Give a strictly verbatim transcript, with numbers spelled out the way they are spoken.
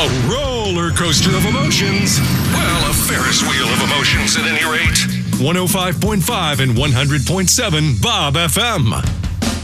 A roller coaster of emotions. Well, a Ferris wheel of emotions at any rate. one oh five point five and one hundred point seven Bob F M.